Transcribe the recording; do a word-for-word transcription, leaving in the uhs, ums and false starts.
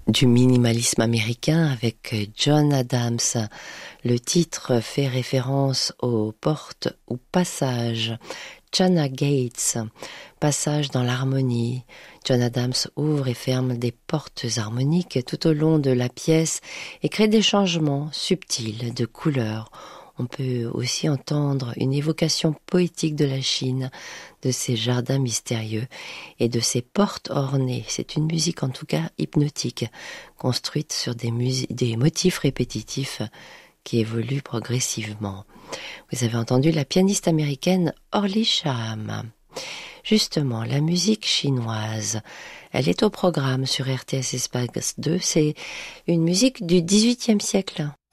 du minimalisme américain avec John Adams. Le titre fait référence aux portes ou passages. China Gates, passage dans l'harmonie. John Adams ouvre et ferme des portes harmoniques tout au long de la pièce et crée des changements subtils de couleurs. On peut aussi entendre une évocation poétique de la Chine, de ses jardins mystérieux et de ses portes ornées. C'est une musique en tout cas hypnotique, construite sur des, mus- des motifs répétitifs qui évoluent progressivement. Vous avez entendu la pianiste américaine Orly Shaham. Justement, la musique chinoise, elle est au programme sur R T S Espace deux. C'est une musique du dix-huitième siècle.